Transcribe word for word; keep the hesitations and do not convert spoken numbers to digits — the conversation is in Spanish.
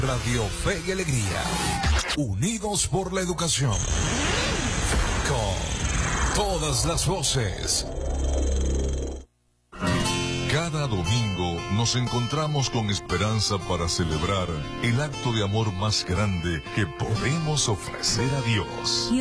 Radio Fe y Alegría, unidos por la educación, con todas las voces. Cada domingo nos encontramos con esperanza para celebrar el acto de amor más grande que podemos ofrecer a Dios.